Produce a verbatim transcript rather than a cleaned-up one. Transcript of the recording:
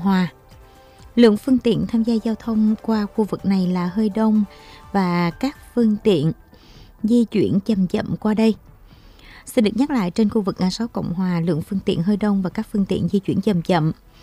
Hòa. Lượng phương tiện tham gia giao thông qua khu vực này là hơi đông và các phương tiện di chuyển chậm chậm qua đây. Xin được nhắc lại, trên khu vực ngã sáu Cộng Hòa, lượng phương tiện hơi đông và các phương tiện di chuyển chậm chậm.